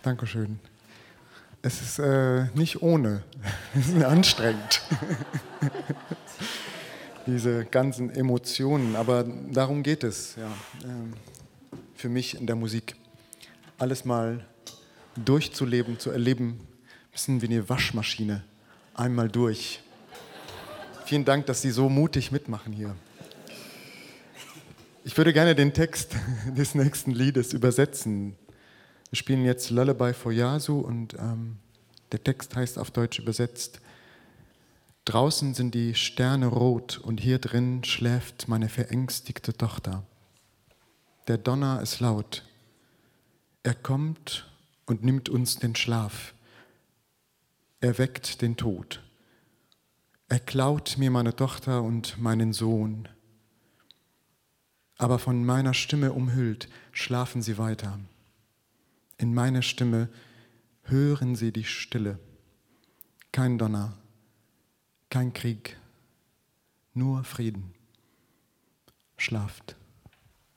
Dankeschön. Es ist nicht ohne, es ist anstrengend. Diese ganzen Emotionen, aber darum geht es ja, für mich in der Musik. Alles mal durchzuleben, zu erleben, ein bisschen wie eine Waschmaschine, einmal durch. Vielen Dank, dass Sie so mutig mitmachen hier. Ich würde gerne den Text des nächsten Liedes übersetzen. Wir spielen jetzt Lullaby for Yasu und der Text heißt auf Deutsch übersetzt: Draußen sind die Sterne rot und hier drin schläft meine verängstigte Tochter. Der Donner ist laut. Er kommt und nimmt uns den Schlaf. Er weckt den Tod. Er klaut mir meine Tochter und meinen Sohn. Aber von meiner Stimme umhüllt schlafen sie weiter. In meiner Stimme hören sie die Stille. Kein Donner, kein Krieg, nur Frieden. Schlaft.